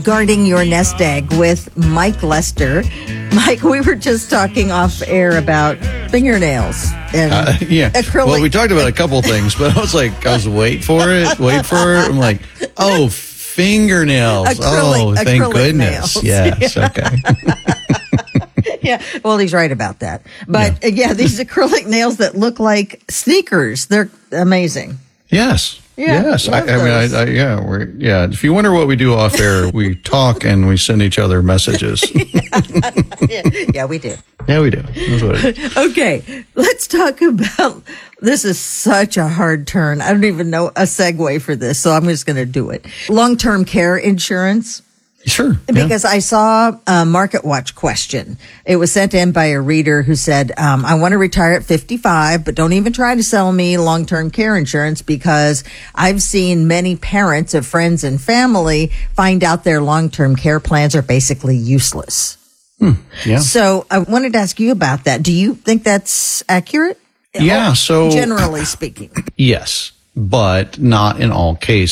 Guarding Your Nest Egg with Mike Lester. Mike, we were just talking off air about fingernails and acrylic. Well, we talked about a couple things, but I was wait for it. I'm like, oh, fingernails. Thank goodness. Nails. Yes, okay. Yeah, well, he's right about that. But these acrylic nails that look like sneakers, they're amazing. Yes. Yeah, yes. If you wonder what we do off air, we talk and we send each other messages. Yeah, we do. Yeah, we do. That's what it is. Okay, let's talk about, this is such a hard turn. I don't even know a segue for this, so I'm just going to do it. Long-term care insurance. Sure. Because I saw a Market Watch question. It was sent in by a reader who said, I want to retire at 55, but don't even try to sell me long-term care insurance because I've seen many parents of friends and family find out their long-term care plans are basically useless. Yeah. So I wanted to ask you about that. Do you think that's accurate? Yeah. So generally speaking. Yes, but not in all cases.